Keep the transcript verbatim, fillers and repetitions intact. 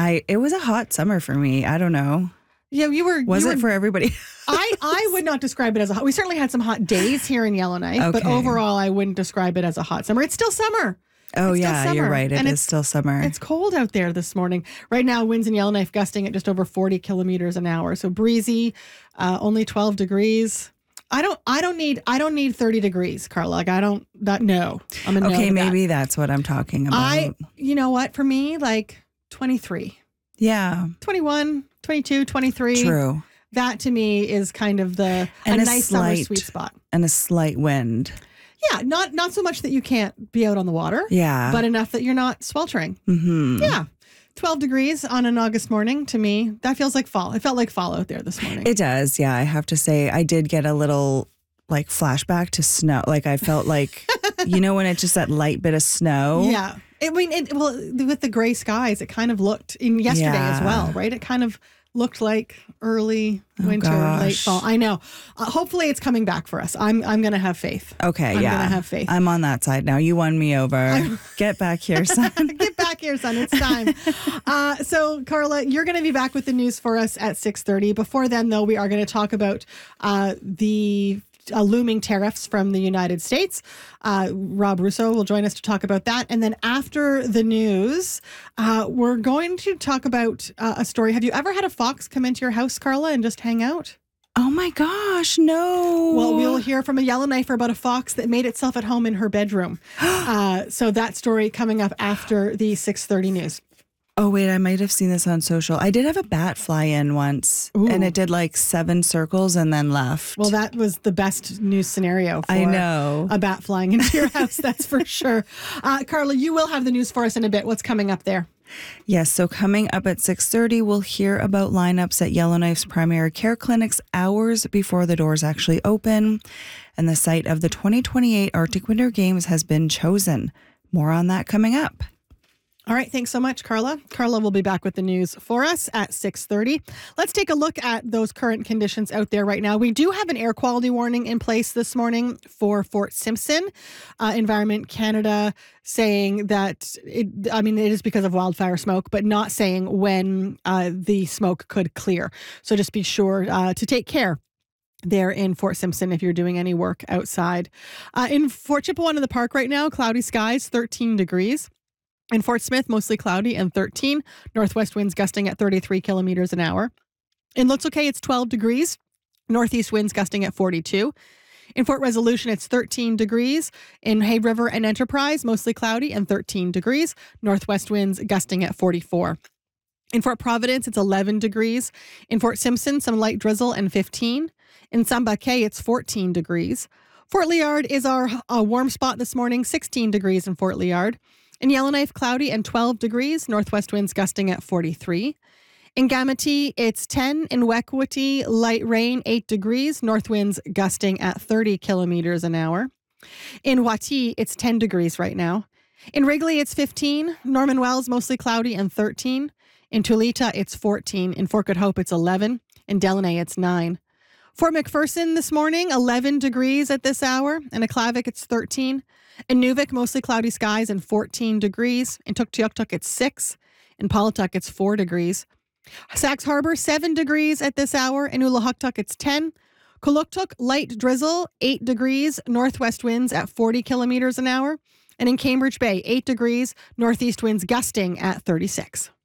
I it was a hot summer for me. I don't know. Yeah, you were. Was you it were, for everybody? I, I would not describe it as a hot. We certainly had some hot days here in Yellowknife, Okay. but overall, I wouldn't describe it as a hot summer. It's still summer. Oh, It's still yeah, summer, you're right. It and is it's- still summer. It's cold out there this morning. Right now, winds in Yellowknife gusting at just over forty kilometers an hour. So breezy, uh, only twelve degrees. I don't. I don't need. I don't need thirty degrees, Carla. Like I don't. That no. I'm a no okay, to that. maybe that's what I'm talking about. I. You know what? For me, like twenty-three, yeah, twenty-one, twenty-two, twenty-three. true. That to me is kind of the And a a nice summer slight- sweet spot. And a slight wind. Yeah, not not so much that you can't be out on the water, Yeah. but enough that you're not sweltering. Mm-hmm. Yeah. twelve degrees on an August morning, to me, that feels like fall. It felt like fall out there this morning. It does. Yeah, I have to say, I did get a little like flashback to snow. Like I felt like, you know, when it's just that light bit of snow. Yeah. I mean, it, well, with the gray skies, it kind of looked in yesterday as Yeah. well, right? It kind of looked like early Oh, winter, late gosh. fall. I know. Uh, hopefully, it's coming back for us. I'm I'm going to have faith. Okay, I'm yeah. gonna have faith. I'm on that side now. You won me over. Get back here, son. Get back here, son. It's time. Uh, so, Carla, you're going to be back with the news for us at six thirty. Before then, though, we are going to talk about uh, the uh, looming tariffs from the United States. Uh, Rob Russo will join us to talk about that. And then after the news, uh, we're going to talk about uh, a story. Have you ever had a fox come into your house, Carla, and just hang out? Oh my gosh, no. Well, we'll hear from a Yellowknifer about a fox that made itself at home in her bedroom. uh, so that story coming up after the six thirty news. Oh, wait, I might have seen this on social. I did have a bat fly in once, Ooh. and it did like seven circles and then left. Well, that was the best news scenario for I know. a bat flying into your house, that's for sure. Uh, Carla, you will have the news for us in a bit. What's coming up there? Yes, so coming up at six thirty, we'll hear about lineups at Yellowknife's primary care clinics hours before the doors actually open. And the site of the twenty twenty-eight Arctic Winter Games has been chosen. More on that coming up. All right, thanks so much, Carla. Carla will be back with the news for us at six thirty. Let's take a look at those current conditions out there right now. We do have an air quality warning in place this morning for Fort Simpson. Uh, Environment Canada saying that, it, I mean, it is because of wildfire smoke, but not saying when uh, the smoke could clear. So just be sure uh, to take care there in Fort Simpson if you're doing any work outside. Uh, in Fort Chippewa in the park right now, cloudy skies, thirteen degrees. In Fort Smith, mostly cloudy and thirteen. Northwest winds gusting at thirty-three kilometers an hour. In Looks Okay, it's twelve degrees. Northeast winds gusting at forty-two. In Fort Resolution, it's thirteen degrees. In Hay River and Enterprise, mostly cloudy and thirteen degrees. Northwest winds gusting at forty-four. In Fort Providence, it's eleven degrees. In Fort Simpson, some light drizzle and fifteen. In Samba Cay, it's fourteen degrees. Fort Liard is our uh, warm spot this morning, sixteen degrees in Fort Liard. In Yellowknife, cloudy and twelve degrees, northwest winds gusting at forty-three. In Gamity, it's ten. In Wekwati, light rain, eight degrees, north winds gusting at thirty kilometers an hour. In Wati, it's ten degrees right now. In Wrigley, it's fifteen. Norman Wells, mostly cloudy and thirteen. In Tulita, it's fourteen. In Fort Good Hope, it's eleven. In Delaney, it's nine. Fort McPherson this morning, eleven degrees at this hour. In Aklavik, it's thirteen. In Nuvik, mostly cloudy skies and fourteen degrees. In Tuktoyaktuk, it's six. In Paulatuk, it's four degrees. Sax Harbor, seven degrees at this hour. In Ulahuktuk, it's ten. Kuluktuk, light drizzle, eight degrees. Northwest winds at forty kilometers an hour. And in Cambridge Bay, eight degrees. Northeast winds gusting at thirty-six.